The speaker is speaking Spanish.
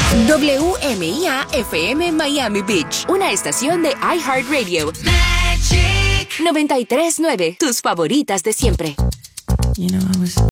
WMIA FM Miami Beach, una estación de iHeartRadio. Magic 93.9, tus favoritas de siempre. You know, I was